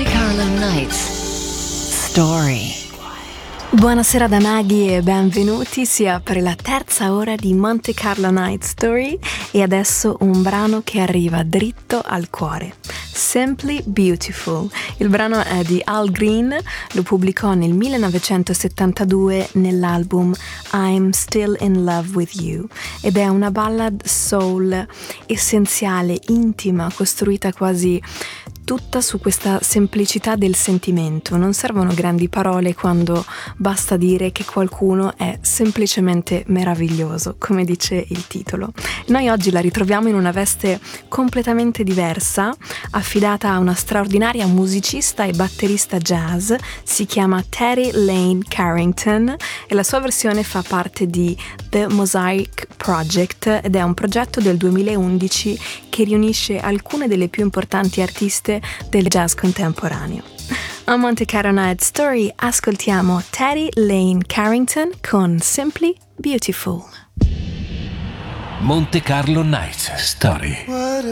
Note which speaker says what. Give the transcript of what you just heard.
Speaker 1: Monte Carlo Nights Story.
Speaker 2: Buonasera da Maggie e benvenuti, si apre la terza ora di Monte Carlo Night Story e adesso un brano che arriva dritto al cuore. Simply Beautiful. Il brano è di Al Green, lo pubblicò nel 1972 nell'album I'm Still in Love with You ed è una ballad soul essenziale, intima, costruita quasi tutta su questa semplicità del sentimento. Non servono grandi parole quando basta dire che qualcuno è semplicemente meraviglioso, come dice il titolo. Noi oggi la ritroviamo in una veste completamente diversa, affidata a una straordinaria musicista e batterista jazz, si chiama Teddy Lane Carrington e la sua versione fa parte di The Mosaic Project ed è un progetto del 2011 che riunisce alcune delle più importanti artiste del jazz contemporaneo. A Monte Carlo Night Story ascoltiamo Teddy Lane Carrington con Simply Beautiful.
Speaker 3: Monte Carlo Night Story.